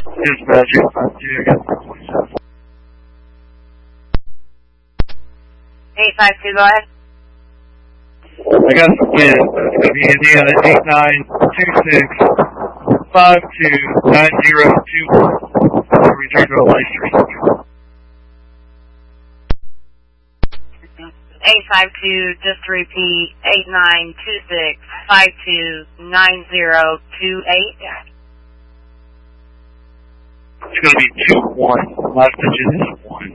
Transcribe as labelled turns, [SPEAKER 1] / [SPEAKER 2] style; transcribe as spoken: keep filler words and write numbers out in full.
[SPEAKER 1] Dispatch eight five two, I got four twenty-seven.
[SPEAKER 2] eight five two, go ahead.
[SPEAKER 1] I got some kids. It's going to be Indiana eight nine two six five two nine zero two one. Return to a light stream.
[SPEAKER 2] eight five two, just to repeat, eight nine two six five two nine zero two eight.
[SPEAKER 1] It's going to be two one. Last digit is one.